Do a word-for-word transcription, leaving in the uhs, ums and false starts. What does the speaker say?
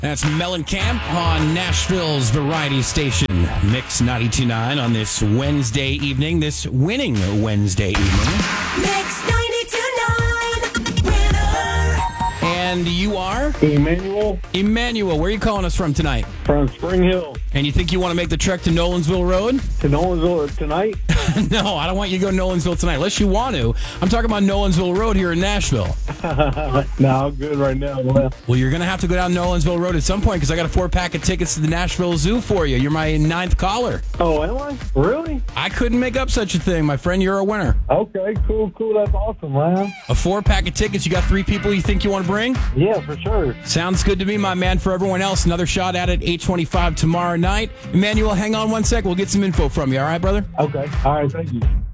That's Mellencamp on Nashville's Variety Station, Mix ninety-two point nine on this Wednesday evening, this winning Wednesday evening. Mix ninety-two point nine, winner. And you are? Emmanuel Emmanuel, where are you calling us from tonight? from Spring Hill And you think you want to make the trek to Nolensville Road? to Nolensville tonight. No, I don't want you to go to Nolensville tonight, unless you want to. I'm talking about Nolensville Road here in Nashville. No, I'm good right now. Well, Well, you're going to have to go down Nolensville Road at some point because I got a four-pack of tickets to the Nashville Zoo for you. You're my ninth caller. oh, am I? Really? I couldn't make up such a thing, my friend. You're a winner. Okay, cool, cool. That's awesome, man. A four-pack of tickets. You got three people you think you want to bring? Yeah, for sure. Sounds good to me, my man. For everyone else, another shot at it, eight twenty-five tomorrow night. Emmanuel, hang on one sec. We'll get some info from you, all right, brother? Okay. All right, thank you.